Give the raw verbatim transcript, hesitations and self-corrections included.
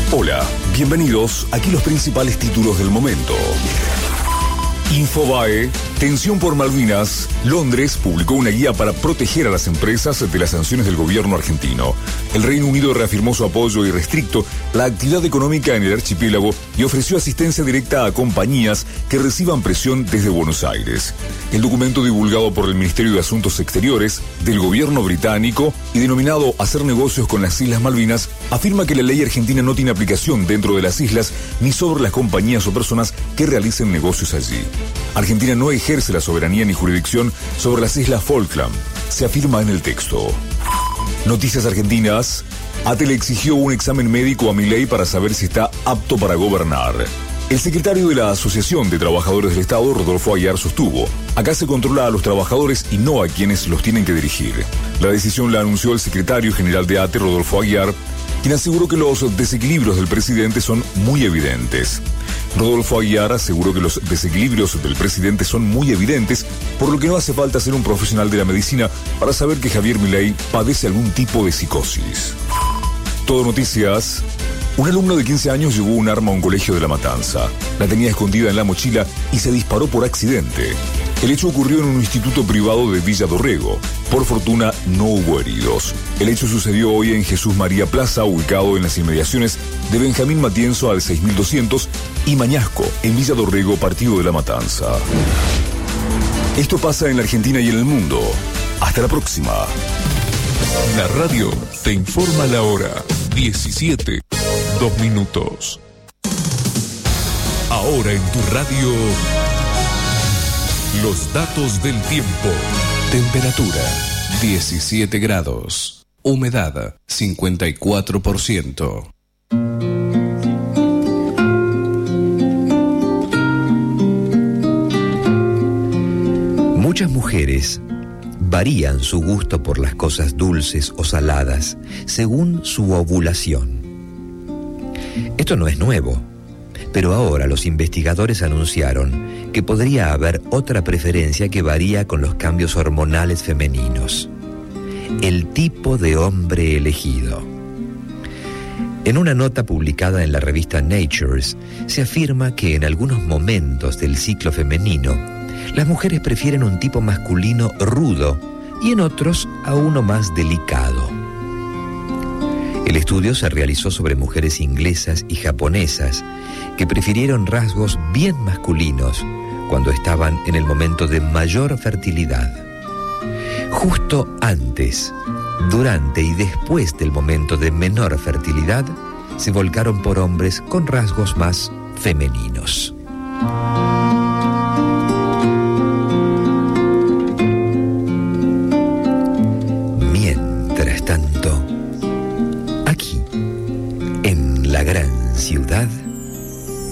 Hola, bienvenidos. Aquí los principales títulos del momento. Infobae, tensión por Malvinas. Londres publicó una guía para proteger a las empresas de las sanciones del gobierno argentino. El Reino Unido reafirmó su apoyo irrestricto a la actividad económica en el archipiélago y ofreció asistencia directa a compañías que reciban presión desde Buenos Aires. El documento divulgado por el Ministerio de Asuntos Exteriores del gobierno británico y denominado Hacer negocios con las Islas Malvinas afirma que la ley argentina no tiene aplicación dentro de las islas ni sobre las compañías o personas que realicen negocios allí. Argentina no ejerce la soberanía ni jurisdicción sobre las Islas Falkland, se afirma en el texto. Noticias argentinas. A T E le exigió un examen médico a Milei para saber si está apto para gobernar. El secretario de la Asociación de Trabajadores del Estado, Rodolfo Aguiar, sostuvo: acá se controla a los trabajadores y no a quienes los tienen que dirigir. La decisión la anunció el secretario general de A T E, Rodolfo Aguiar, quien aseguró que los desequilibrios del presidente son muy evidentes. Rodolfo Aguiar aseguró que los desequilibrios del presidente son muy evidentes, por lo que no hace falta ser un profesional de la medicina para saber que Javier Milei padece algún tipo de psicosis. Todo Noticias. Un alumno de quince años llevó un arma a un colegio de La Matanza. La tenía escondida en la mochila y se disparó por accidente. El hecho ocurrió en un instituto privado de Villa Dorrego. Por fortuna, no hubo heridos. El hecho sucedió hoy en Jesús María Plaza, ubicado en las inmediaciones de Benjamín Matienzo al seis mil doscientos, y Mañasco, en Villa Dorrego, partido de La Matanza. Esto pasa en la Argentina y en el mundo. Hasta la próxima. La radio te informa la hora. diecisiete, dos minutos. Ahora en tu radio, los datos del tiempo. Temperatura, diecisiete grados. Humedad, cincuenta y cuatro por ciento. Muchas mujeres varían su gusto por las cosas dulces o saladas según su ovulación. Esto no es nuevo, pero ahora los investigadores anunciaron que podría haber otra preferencia que varía con los cambios hormonales femeninos: el tipo de hombre elegido. En una nota publicada en la revista Nature, se afirma que en algunos momentos del ciclo femenino, las mujeres prefieren un tipo masculino rudo y en otros a uno más delicado. El estudio se realizó sobre mujeres inglesas y japonesas que prefirieron rasgos bien masculinos cuando estaban en el momento de mayor fertilidad. Justo antes, durante y después del momento de menor fertilidad, se volcaron por hombres con rasgos más femeninos. Mientras tanto, aquí, en la gran ciudad,